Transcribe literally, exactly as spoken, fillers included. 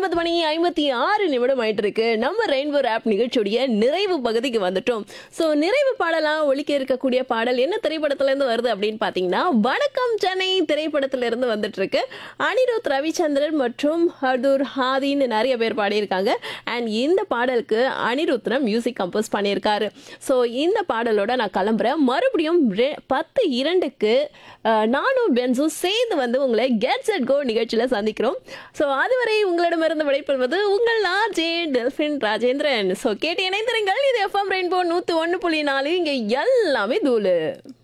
ஒன்பது மணி ஐம்பத்தி ஆறு நிமிடம் ஆயிட்டு இருக்கு. நம்ம ரெயின்போ ஆப் நிகழ்ச்சியுடைய நிறைவு பகுதிக்கு வந்துட்டோம். ஸோ நிறைவு பாடலாம் ஒலிக்க இருக்கக்கூடிய பாடல் என்ன திரைப்படத்துல இருந்து வருது அப்படின்னு பாத்தீங்கன்னா, வணக்கம் சென்னை திரைப்படத்துல இருந்து வந்துட்டு இருக்கு. அனிருத் ரவிச்சந்திரன் மற்றும் ஹர்தூர் ஹாதின்னு நிறைய பேர் பாடியிருக்காங்க. அண்ட் இந்த பாடலுக்கு அனிருத் மியூசிக் கம்போஸ் பண்ணியிருக்காரு. ஸோ இந்த பாடலோட நான் கிளம்புறேன். மறுபடியும் ரெ- பத்து இரண்டுக்கு அஹ், நானும் பென்சும் சேர்ந்து வந்து உங்களை கெட்ஸ் அட் கோ நிகழ்ச்சியில் சந்திக்கிறோம். ஸோ அதுவரை உங்களிடமிருந்து விடைபெறுவது உங்கள் ஆர்ஜே டெல்ஃபின் ராஜேந்திரன். ஸோ கேட்டு இணைந்திருங்கள். இது எஃப்எம் ரெயின்போ நூற்றி ஒன்று புள்ளி நாலு. இங்கே எல்லாமே தூளு.